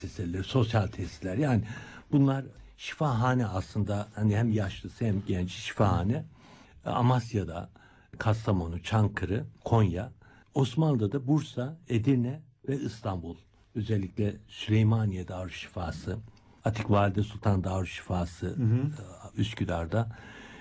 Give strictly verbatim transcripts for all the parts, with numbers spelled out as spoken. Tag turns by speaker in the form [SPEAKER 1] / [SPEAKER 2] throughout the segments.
[SPEAKER 1] tesisleri, sosyal tesisler. Yani bunlar şifahane aslında, hani hem yaşlısı hem genç şifahane. Amasya'da, Kastamonu, Çankırı, Konya, Osmanlı'da da Bursa, Edirne ve İstanbul. Özellikle Süleymaniye Darüşşifası, Atik Valide Sultan Darüşşifası, hı hı. Üsküdar'da.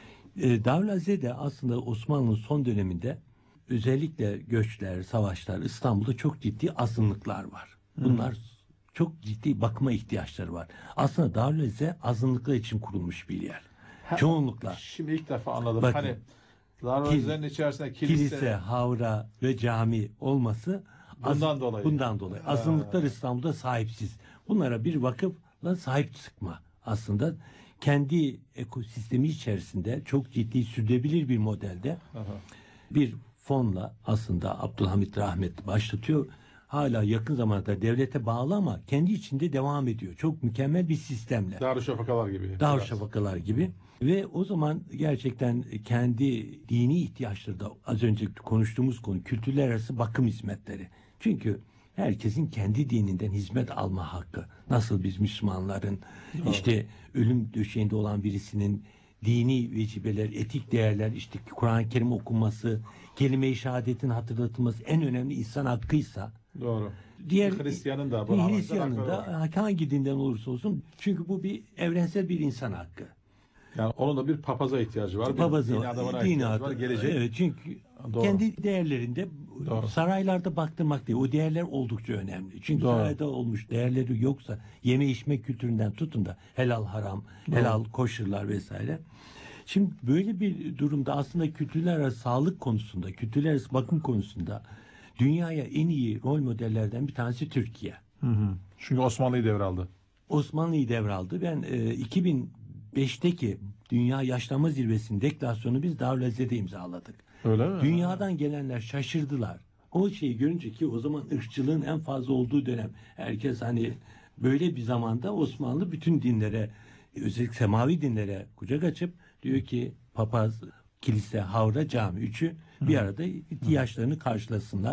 [SPEAKER 1] E, Darülazize'de aslında Osmanlı'nın son döneminde özellikle göçler, savaşlar, İstanbul'da çok ciddi azınlıklar var. Bunlar hı. çok ciddi bakıma ihtiyaçları var. Aslında Darülazize azınlıklar için kurulmuş bir yer.
[SPEAKER 2] Ha,
[SPEAKER 1] Çoğunlukla.
[SPEAKER 2] Şimdi ilk defa anladım.
[SPEAKER 1] Bakın,
[SPEAKER 2] hani Darülazize'nin içerisinde kilise,
[SPEAKER 1] kilise, havra ve cami olması
[SPEAKER 2] bundan
[SPEAKER 1] az,
[SPEAKER 2] dolayı.
[SPEAKER 1] Bundan dolayı. Azınlıklar İstanbul'da sahipsiz. Bunlara bir vakıfla sahip çıkma aslında kendi ekosistemi içerisinde çok ciddi sürdürülebilir bir modelde aha. bir fonla aslında Abdülhamit Rahmetli başlatıyor. Hala yakın zamanda devlete bağlı ama kendi içinde devam ediyor. Çok mükemmel bir sistemle.
[SPEAKER 2] Darüşşafakalar gibi.
[SPEAKER 1] Darüşşafakalar gibi. Ve o zaman gerçekten kendi dini ihtiyaçları da az önce konuştuğumuz konu kültürler arası bakım hizmetleri. Çünkü herkesin kendi dininden hizmet alma hakkı. Nasıl biz Müslümanların evet. işte ölüm döşeğinde olan birisinin dini vecibeler, etik değerler, işte Kur'an-ı Kerim okunması, kelime-i şehadetin hatırlatılması en önemli insan hakkıysa.
[SPEAKER 2] Doğru.
[SPEAKER 1] Diğer
[SPEAKER 2] Hristiyanın da
[SPEAKER 1] Hristiyanın da hangi dinden olursa olsun, çünkü bu bir evrensel bir insan hakkı.
[SPEAKER 2] Yani onun da bir papaza ihtiyacı var.
[SPEAKER 1] Papaza,
[SPEAKER 2] bir dini adamına
[SPEAKER 1] dini
[SPEAKER 2] ihtiyacı
[SPEAKER 1] adı,
[SPEAKER 2] var. Gelecek.
[SPEAKER 1] Evet, çünkü doğru. kendi değerlerinde doğru. saraylarda baktırmak değil. O değerler oldukça önemli. Çünkü doğru. sarayda olmuş değerleri yoksa yeme içme kültüründen tutun da helal haram, doğru. helal koşurlar vesaire. Şimdi böyle bir durumda aslında kültürler arası sağlık konusunda, kültürler arası bakım konusunda dünyaya en iyi rol modellerden bir tanesi Türkiye.
[SPEAKER 2] Hı hı. Çünkü Osmanlı'yı devraldı.
[SPEAKER 1] Osmanlı'yı devraldı. Ben e, iki bin beşteki Dünya Yaşlanma Zirvesi'nin deklarasyonu biz Darülazize'de imzaladık.
[SPEAKER 2] Öyle mi?
[SPEAKER 1] Dünyadan gelenler şaşırdılar. O şeyi görünce, ki o zaman ırkçılığın en fazla olduğu dönem. Herkes hani böyle bir zamanda Osmanlı bütün dinlere, özellikle semavi dinlere kucak açıp diyor ki papaz, kilise, havra, cami üçü bir arada ihtiyaçlarını karşılasınlar.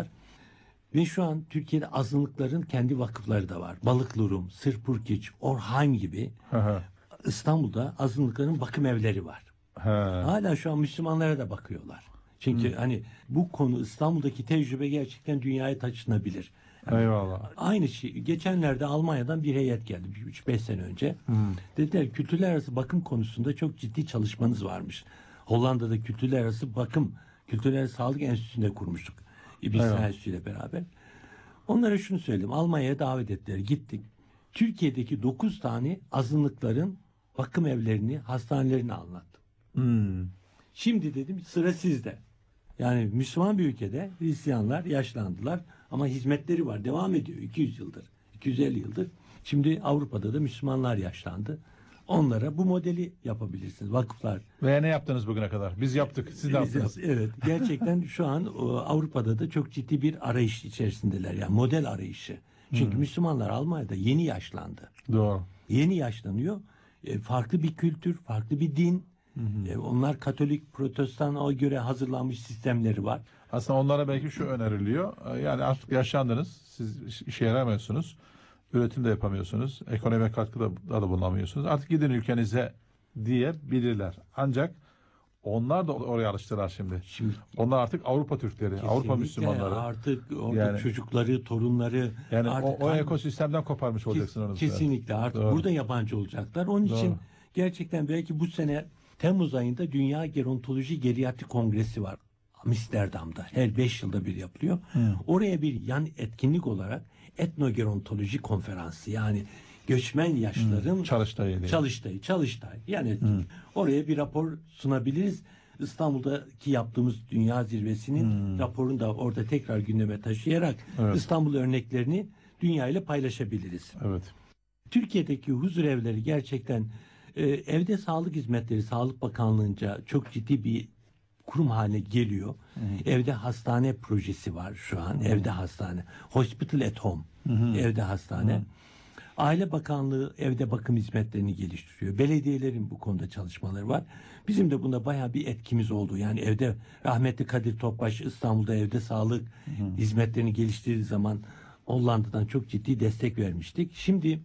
[SPEAKER 1] Ve şu an Türkiye'de azınlıkların kendi vakıfları da var. Balıklırum, Sırpurkiç, Orhan gibi. İstanbul'da azınlıkların bakım evleri var. He. Hala şu an Müslümanlara da bakıyorlar. Çünkü Hı. hani bu konu, İstanbul'daki tecrübe gerçekten dünyaya taşınabilir. Yani
[SPEAKER 2] eyvallah.
[SPEAKER 1] Aynı şey. Geçenlerde Almanya'dan bir heyet geldi. üç beş sene önce. Hı. Dediler kültürler arası bakım konusunda çok ciddi çalışmanız varmış. Hollanda'da kültürler arası bakım, kültürler arası sağlık enstitüsünde kurmuştuk. İblis Enstitüsü'yle beraber. Onlara şunu söyledim. Almanya'ya davet ettiler. Gittik. Türkiye'deki dokuz tane azınlıkların bakım evlerini, hastanelerini anlattım. Hmm. Şimdi dedim sıra sizde. Yani Müslüman bir ülkede Hristiyanlar yaşlandılar ama hizmetleri var. Devam ediyor iki yüz yıldır, iki yüz elli yıldır. Şimdi Avrupa'da da Müslümanlar yaşlandı. Onlara bu modeli yapabilirsiniz. Vakıflar.
[SPEAKER 2] Ve ne yaptınız bugüne kadar? Biz yaptık. Siz de yaptınız.
[SPEAKER 1] Evet. Gerçekten şu an Avrupa'da da çok ciddi bir arayış içerisindeler. Yani model arayışı. Çünkü hmm. Müslümanlar Almanya'da yeni yaşlandı.
[SPEAKER 2] Doğru.
[SPEAKER 1] Yeni yaşlanıyor. E, farklı bir kültür, farklı bir din. E, onlar Katolik, Protestan göre hazırlanmış sistemleri var.
[SPEAKER 2] Aslında onlara belki şu öneriliyor. Yani artık yaşlandınız. Siz işe yaramıyorsunuz. Üretim de yapamıyorsunuz. Ekonomik katkıda da bulunamıyorsunuz. Artık gidin ülkenize diyebilirler. Ancak onlar da oraya alıştılar şimdi. Şimdi onlar artık Avrupa Türkleri, Avrupa Müslümanları.
[SPEAKER 1] Artık orada yani, çocukları, torunları.
[SPEAKER 2] Yani
[SPEAKER 1] artık
[SPEAKER 2] o, o ekosistemden koparmış olacaksın onu.
[SPEAKER 1] Kesinlikle artık doğru. Burada yabancı olacaklar. Onun doğru. için gerçekten belki bu sene Temmuz ayında Dünya Gerontoloji Geriatri Kongresi var. Amsterdam'da. Her beş yılda bir yapılıyor. Hmm. Oraya bir yan etkinlik olarak etnogerontoloji konferansı, yani göçmen yaşlıların hmm.
[SPEAKER 2] çalıştayı,
[SPEAKER 1] çalıştayı, çalıştay. Yani hmm. oraya bir rapor sunabiliriz. İstanbul'daki yaptığımız Dünya Zirvesi'nin hmm. raporunu da orada tekrar gündeme taşıyarak evet. İstanbul örneklerini dünya ile paylaşabiliriz.
[SPEAKER 2] Evet.
[SPEAKER 1] Türkiye'deki huzur evleri gerçekten e, evde sağlık hizmetleri Sağlık Bakanlığı'nca çok ciddi bir kurum haline geliyor. Hı hı. Evde hastane projesi var şu an. Hı hı. Evde hastane. Hospital at home. Hı hı. Evde hastane. Hı hı. Aile Bakanlığı evde bakım hizmetlerini geliştiriyor. Belediyelerin bu konuda çalışmaları var. Bizim de bunda bayağı bir etkimiz oldu. Yani evde rahmetli Kadir Topbaş İstanbul'da evde sağlık hı hı. hizmetlerini geliştirdiği zaman Hollanda'dan çok ciddi destek vermiştik. Şimdi